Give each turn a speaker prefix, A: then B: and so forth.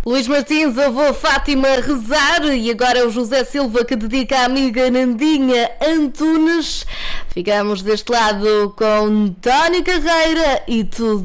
A: Luís Martins, avô Fátima rezar, e agora é o José Silva que dedica à amiga Nandinha Antunes. Ficamos deste lado com Tony Carreira e tudo.